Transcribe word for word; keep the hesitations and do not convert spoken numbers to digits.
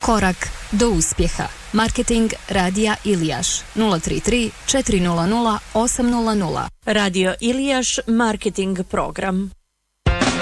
Korak do uspjeha. Marketing Radija Ilijaš nula tri tri četiri nula nula osam nula nula. Radio Ilijaš marketing program.